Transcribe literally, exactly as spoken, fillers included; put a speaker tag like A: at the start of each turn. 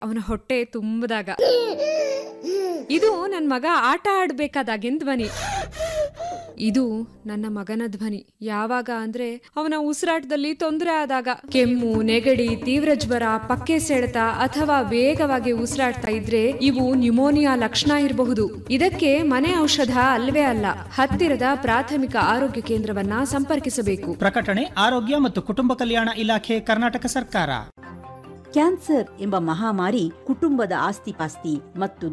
A: ಅವನ ಹೊಟ್ಟೆ ತುಂಬದಾಗ. ಇದು ನನ್ನ ಮಗ ಆಟ ಆಡ್ಬೇಕಾದಾಗಿನ ಧ್ವನಿ. ಇದು ನನ್ನ ಮಗನ ಧ್ವನಿ. ಯಾವಾಗ ಅಂದ್ರೆ ಅವನ ಉಸಿರಾಟದಲ್ಲಿ ತೊಂದರೆ ಆದಾಗ, ಕೆಮ್ಮು, ನೆಗಡಿ, ತೀವ್ರ ಜ್ವರ, ಪಕ್ಕೆ ಸೆಳೆತ ಅಥವಾ ವೇಗವಾಗಿ ಉಸಿರಾಡ್ತಾ ಇದ್ರೆ ಇವು ನ್ಯುಮೋನಿಯಾ ಲಕ್ಷಣ ಇರಬಹುದು. ಇದಕ್ಕೆ ಮನೆ ಔಷಧ ಅಲ್ವೇ ಅಲ್ಲ. ಹತ್ತಿರದ ಪ್ರಾಥಮಿಕ ಆರೋಗ್ಯ ಕೇಂದ್ರವನ್ನ ಸಂಪರ್ಕಿಸಬೇಕು.
B: ಪ್ರಕಟಣೆ ಆರೋಗ್ಯ ಮತ್ತು ಕುಟುಂಬ ಕಲ್ಯಾಣ ಇಲಾಖೆ, ಕರ್ನಾಟಕ ಸರ್ಕಾರ.
C: ಕ್ಯಾನ್ಸರ್ ಎಂಬ ಮಹಾಮಾರಿ ಕುಟುಂಬದ ಆಸ್ತಿಪಾಸ್ತಿ ಮತ್ತು